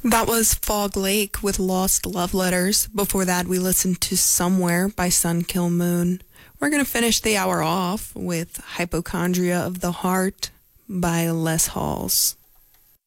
That was Fog Lake with Lost Love Letters. Before that, we listened to Somewhere by Sun Kill Moon. We're going to finish the hour off with Hypochondria of the Heart by Les Halls.